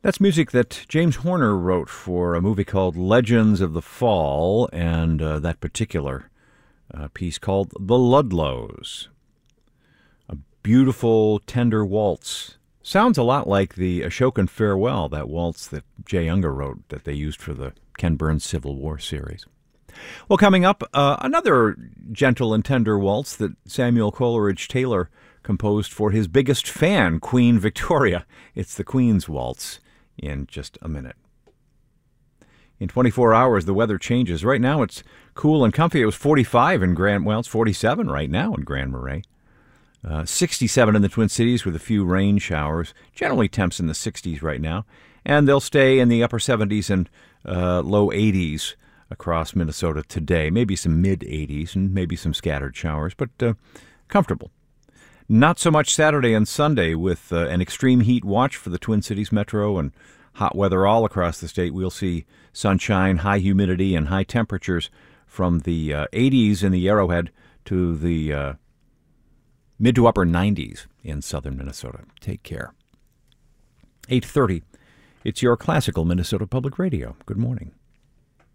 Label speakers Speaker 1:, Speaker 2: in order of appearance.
Speaker 1: That's music that James Horner wrote for a movie called Legends of the Fall, and that particular piece called The Ludlows. A beautiful, tender waltz. Sounds a lot like the Ashokan Farewell, that waltz that Jay Unger wrote that they used for the Ken Burns Civil War series. Well, coming up, another gentle and tender waltz that Samuel Coleridge Taylor composed for his biggest fan, Queen Victoria. It's the Queen's Waltz in just a minute. In 24 hours, the weather changes. Right now, it's cool and comfy. It was 45 in it's 47 right now in Grand Marais. 67 in the Twin Cities with a few rain showers. Generally temps in the 60s right now. And they'll stay in the upper 70s and low 80s across Minnesota today. Maybe some mid-80s and maybe some scattered showers, but comfortable. Not so much Saturday and Sunday with an extreme heat watch for the Twin Cities Metro and hot weather all across the state. We'll see sunshine, high humidity, and high temperatures from the 80s in the Arrowhead to the mid to upper 90s in southern Minnesota. Take care. 8:30. It's your classical Minnesota Public Radio. Good morning.